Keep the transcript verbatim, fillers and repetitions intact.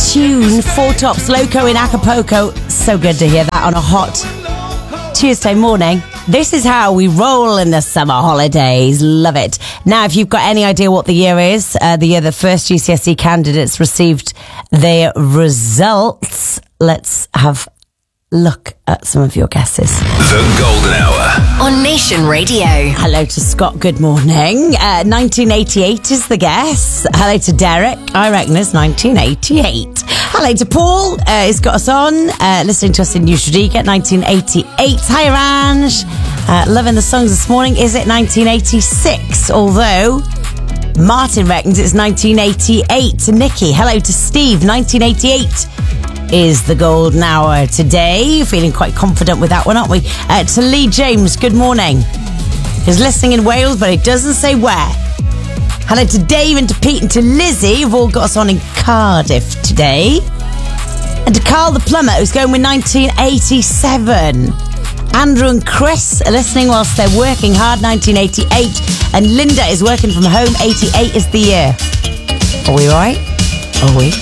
tune. Four Tops, Loco in Acapulco. So good to hear that on a hot Tuesday morning. This is how we roll in the summer holidays. Love it. Now, if you've got any idea what the year is, uh, the year the first G C S E candidates received their results, let's have a look at some of your guesses. The Golden Hour on Nation Radio. Hello to Scott, good morning. Uh, nineteen eighty-eight is the guess. Hello to Derek, I reckon it's nineteen eighty-eight. Hello to Paul, uh, he's got us on, uh, listening to us in New Shadika, nineteen eighty-eight. Hi, Ranj. Uh, loving the songs this morning. Is it nineteen eighty-six? Although Martin reckons it's nineteen eighty-eight. Nikki, hello to Steve, nineteen eighty-eight is the golden hour today. Feeling quite confident with that one, aren't we? Uh, to Lee James, good morning. He's listening in Wales, but he doesn't say where. Hello to Dave and to Pete and to Lizzie, who've all got us on in Cardiff today. And to Carl the plumber, who's going with nineteen eighty-seven. Andrew and Chris are listening whilst they're working hard, nineteen eighty-eight. And Linda is working from home, eighty-eight is the year. Are we right? Are we?